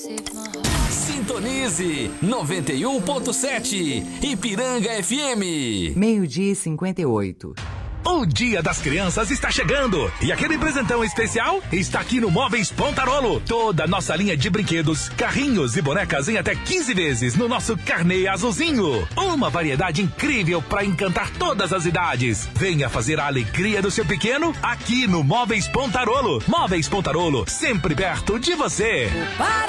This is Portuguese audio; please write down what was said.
Sintonize 91.7 Ipiranga FM. 12:58. O Dia das Crianças está chegando e aquele presentão especial está aqui no Móveis Pontarolo. Toda a nossa linha de brinquedos, carrinhos e bonecas em até 15 vezes no nosso carnê azulzinho. Uma variedade incrível para encantar todas as idades. Venha fazer a alegria do seu pequeno aqui no Móveis Pontarolo. Móveis Pontarolo, sempre perto de você.